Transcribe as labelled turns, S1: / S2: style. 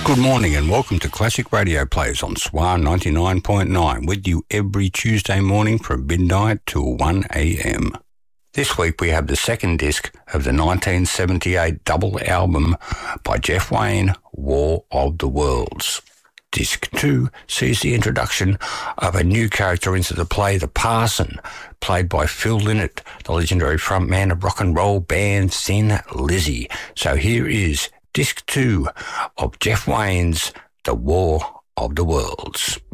S1: Good morning and welcome to Classic Radio Plays on Swan 99.9 with you every Tuesday morning from midnight till 1 a.m. This week we have the second disc of the 1978 double album by Jeff Wayne, War of the Worlds. Disc 2 sees the introduction of a new character into the play, The Parson, played by Phil Lynott, the legendary frontman of rock and roll band Thin Lizzy. So here is Disc 2 of Jeff Wayne's The War of the Worlds.